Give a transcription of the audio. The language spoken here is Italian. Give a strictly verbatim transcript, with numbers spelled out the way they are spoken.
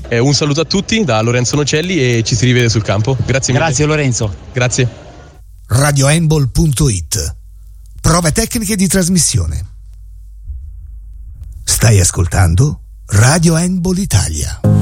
Eh, un saluto a tutti da Lorenzo Nocelli e ci si rivede sul campo. Grazie mille. Grazie Lorenzo. Grazie. radio handball punto it. Prove tecniche di trasmissione. Stai ascoltando Radio Handball Italia.